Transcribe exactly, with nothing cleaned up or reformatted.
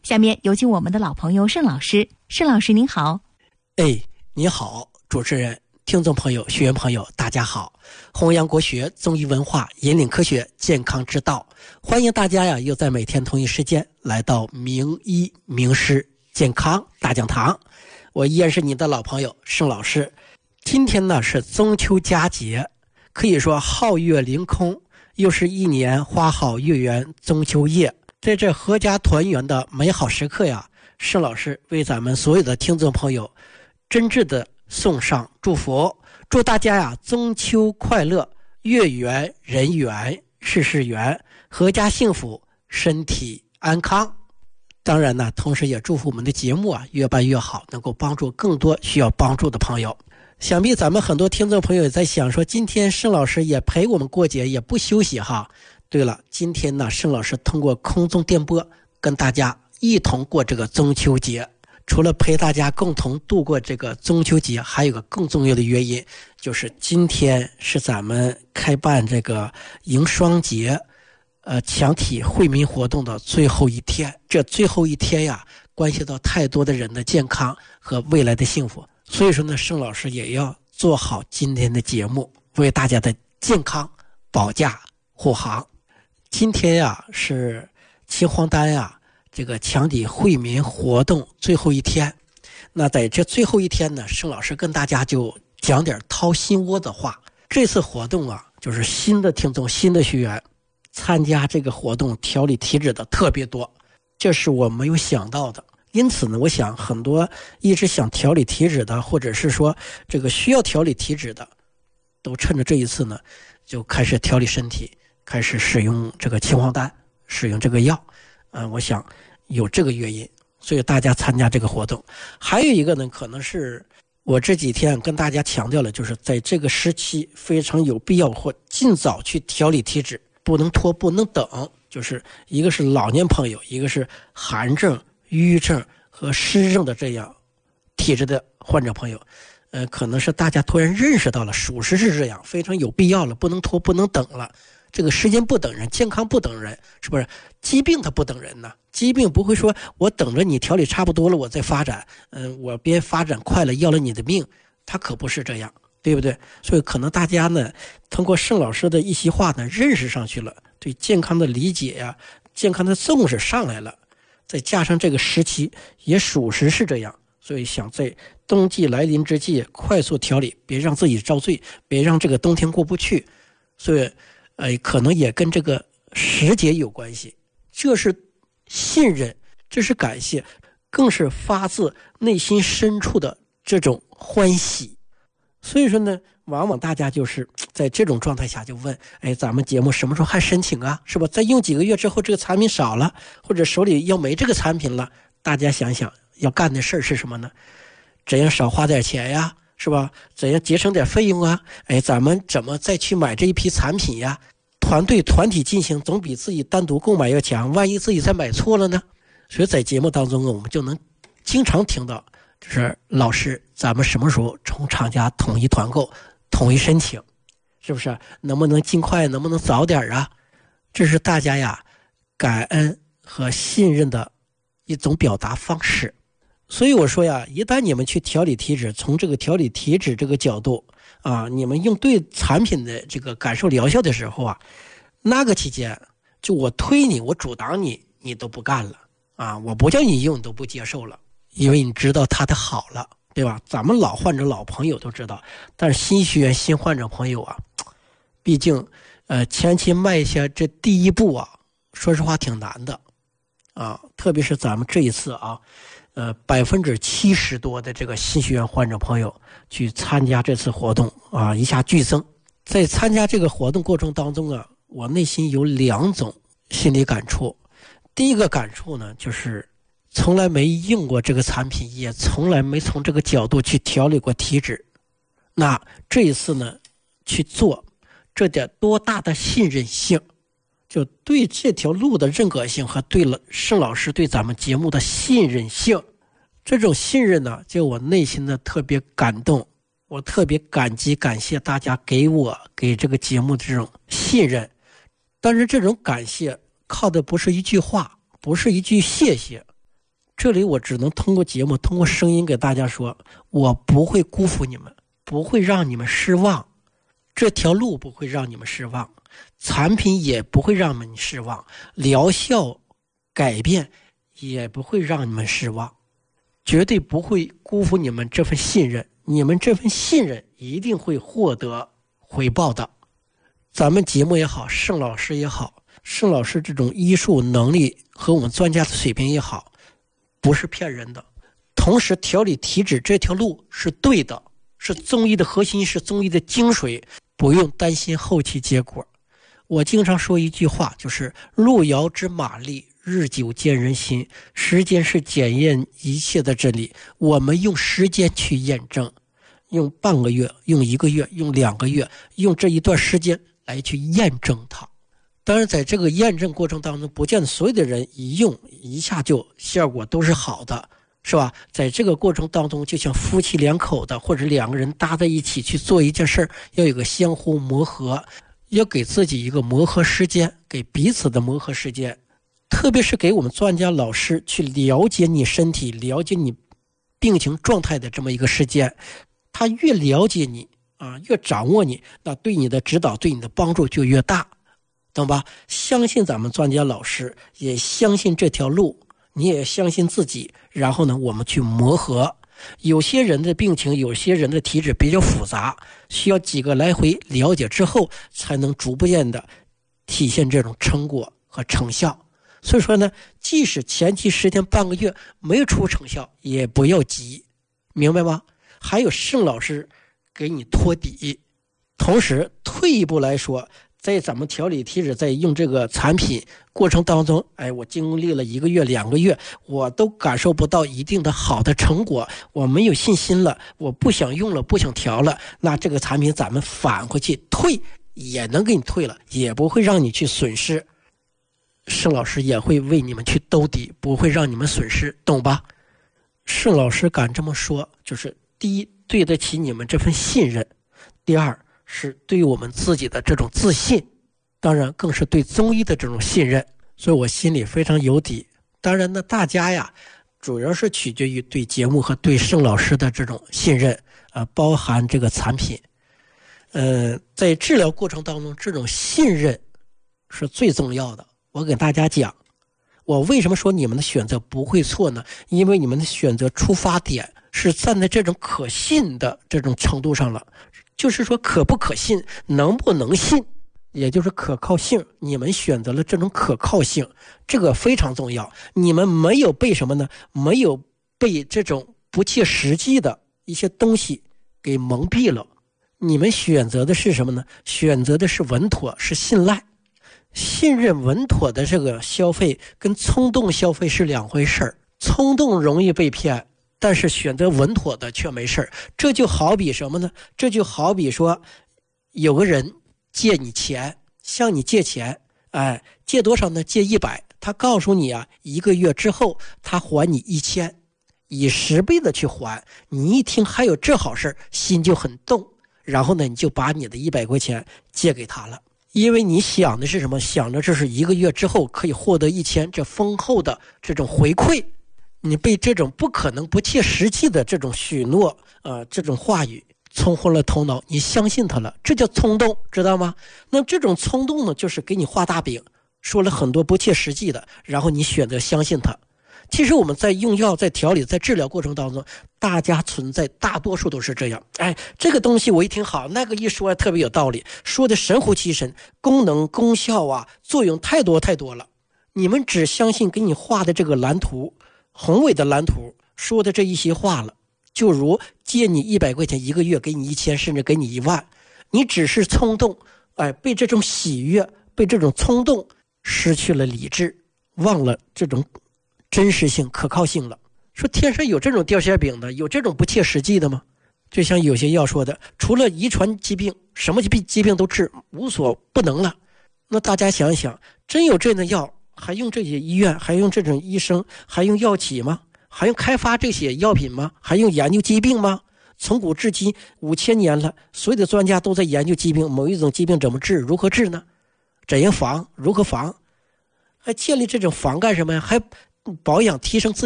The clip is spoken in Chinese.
下面有请我们的老朋友盛老师。盛老师您好。 哎，你好，主持人、听众朋友、学员朋友，大家好！弘扬国学、中医文化，引领科学健康之道，欢迎大家呀，又在每天同一时间来到名医名师健康大讲堂。我依然是你的老朋友盛老师。今天呢是中秋佳节，可以说皓月凌空，又是一年花好月圆中秋夜。在这阖家团圆的美好时刻呀，盛老师为咱们所有的听众朋友真挚的送上祝福，祝大家呀中秋快乐，月圆人圆，事事圆，阖家幸福，身体安康。当然呢，同时也祝福我们的节目啊越办越好，能够帮助更多需要帮助的朋友。想必咱们很多听众朋友也在想说，今天盛老师也陪我们过节，也不休息哈。对了，今天呢，盛老师通过空中电波跟大家一同过这个中秋节。除了陪大家共同度过这个中秋节，还有个更重要的原因，就是今天是咱们开办这个迎双节呃强体惠民活动的最后一天。这最后一天呀，关系到太多的人的健康和未来的幸福，所以说呢，盛老师也要做好今天的节目，为大家的健康保驾护航。今天呀是秦皇丹呀这个强体惠民活动最后一天。那在这最后一天呢，盛老师跟大家就讲点掏心窝的话。这次活动啊，就是新的听众、新的学员参加这个活动调理体质的特别多，这是我没有想到的。因此呢，我想很多一直想调理体质的，或者是说这个需要调理体质的，都趁着这一次呢，就开始调理身体，开始使用这个秦皇丹，使用这个药。嗯，我想有这个原因，所以大家参加这个活动。还有一个呢，可能是我这几天跟大家强调了，就是在这个时期非常有必要或尽早去调理体质，不能拖，不能等。就是一个是老年朋友，一个是寒症、抑郁症和湿症的这样体质的患者朋友，呃，可能是大家突然认识到了，属实是这样，非常有必要了，不能拖，不能等了。这个时间不等人，健康不等人，是不是？疾病它不等人呢？疾病不会说我等着你调理差不多了我再发展，嗯，我别发展快了要了你的命，它可不是这样，对不对？所以可能大家呢，通过盛老师的一席话呢，认识上去了，对健康的理解呀、啊，健康的重视上来了，再加上这个时期也属实是这样，所以想在冬季来临之际快速调理，别让自己遭罪，别让这个冬天过不去。所以呃，可能也跟这个时节有关系，这是信任，这是感谢，更是发自内心深处的这种欢喜。所以说呢，往往大家就是在这种状态下就问，哎，咱们节目什么时候还申请啊？是吧？再用几个月之后这个产品少了，或者手里要没这个产品了，大家想想要干的事儿是什么呢？怎样少花点钱呀？是吧？怎样节省点费用啊？哎，咱们怎么再去买这一批产品呀？团队团体进行总比自己单独购买要强，万一自己再买错了呢？所以在节目当中我们就能经常听到，就是老师，咱们什么时候从厂家统一团购、统一申请，是不是？能不能尽快？能不能早点啊？这是大家呀感恩和信任的一种表达方式。所以我说呀，一旦你们去调理体质，从这个调理体质这个角度啊，你们用对产品的这个感受疗效的时候啊，那个期间就我推你，我阻挡你，你都不干了啊！我不叫你用，你都不接受了，因为你知道它的好了，对吧？咱们老患者、老朋友都知道，但是新学员、新患者朋友啊，毕竟呃前期迈下这第一步啊，说实话挺难的啊，特别是咱们这一次啊。呃，百分之七十多的这个新学员患者朋友去参加这次活动啊，一下剧增。在参加这个活动过程当中啊，我内心有两种心理感触。第一个感触呢，就是从来没用过这个产品，也从来没从这个角度去调理过体质。那这一次呢，去做，这得多大的信任性！就对这条路的认可性和对了盛老师对咱们节目的信任性，这种信任呢，就我内心的特别感动，我特别感激感谢大家给我给这个节目的这种信任。但是这种感谢靠的不是一句话，不是一句谢谢， 这里我只能通过节目，通过声音给大家说，我不会辜负你们，不会让你们失望，这条路不会让你们失望，产品也不会让你们失望，疗效改变也不会让你们失望，绝对不会辜负你们这份信任，你们这份信任一定会获得回报的。咱们节目也好，盛老师也好，盛老师这种医术能力和我们专家的水平也好，不是骗人的。同时调理体质这条路是对的，是中医的核心，是中医的精髓，不用担心后期结果。我经常说一句话，就是路遥知马力，日久见人心，时间是检验一切的真理，我们用时间去验证，用半个月，用一个月，用两个月，用这一段时间来去验证它。当然在这个验证过程当中，不见得所有的人一用一下就效果都是好的，是吧？在这个过程当中，就像夫妻两口的或者两个人搭在一起去做一件事，要有个相互磨合，要给自己一个磨合时间，给彼此的磨合时间，特别是给我们专家老师去了解你身体，了解你病情状态的这么一个时间。他越了解你啊，越掌握你，那对你的指导，对你的帮助就越大，懂吧？相信咱们专家老师，也相信这条路，你也相信自己，然后呢，我们去磨合。有些人的病情，有些人的体质比较复杂，需要几个来回了解之后，才能逐步的体现这种成果和成效。所以说呢，即使前期十天半个月没有出成效，也不要急，明白吗？还有盛老师给你托底。同时退一步来说，在咱们调理体质，在用这个产品过程当中，哎，我经历了一个月两个月，我都感受不到一定的好的成果，我没有信心了，我不想用了，不想调了，那这个产品咱们返回去退也能给你退了，也不会让你去损失，盛老师也会为你们去兜底，不会让你们损失，懂吧？盛老师敢这么说，就是第一，对得起你们这份信任；第二，是对我们自己的这种自信，当然更是对中医的这种信任，所以我心里非常有底。当然呢，大家呀，主要是取决于对节目和对盛老师的这种信任啊、呃，包含这个产品。呃，在治疗过程当中，这种信任是最重要的。我给大家讲，我为什么说你们的选择不会错呢？因为你们的选择出发点是站在这种可信的这种程度上了，就是说可不可信，能不能信，也就是可靠性，你们选择了这种可靠性，这个非常重要。你们没有被什么呢？没有被这种不切实际的一些东西给蒙蔽了。你们选择的是什么呢？选择的是稳妥，是信赖。信任稳妥的这个消费跟冲动消费是两回事儿，冲动容易被骗，但是选择稳妥的却没事儿。这就好比什么呢？这就好比说有个人借你钱，向你借钱，哎，借多少呢？借一百，他告诉你啊，一个月之后他还你一千，以十倍的去还。你一听还有这好事，心就很动，然后呢，你就把你的一百块钱借给他了。因为你想的是什么？想着这是一个月之后可以获得一千，这丰厚的这种回馈，你被这种不可能不切实际的这种许诺呃，这种话语冲昏了头脑，你相信他了，这叫冲动，知道吗？那这种冲动呢，就是给你画大饼，说了很多不切实际的，然后你选择相信他。其实我们在用药，在调理，在治疗过程当中，大家存在大多数都是这样。哎，这个东西我一听好，那个一说特别有道理，说的神乎其神，功能功效啊，作用太多太多了。你们只相信给你画的这个蓝图，宏伟的蓝图，说的这一些话了。就如借你一百块钱，一个月给你一千，甚至给你一万，你只是冲动，哎，被这种喜悦，被这种冲动失去了理智，忘了这种真实性、可靠性了。说天上有这种掉馅饼的，有这种不切实际的吗？就像有些药说的，除了遗传疾病，什么疾病疾病都治，无所不能了。那大家想一想，真有这样的药，还用这些医院，还用这种医生，还用药企吗？还用开发这些药品吗？还用研究疾病吗？从古至今五千年了，所有的专家都在研究疾病，某一种疾病怎么治，如何治呢？怎样防，如何防？还建立这种防干什么呀？还保养提升自己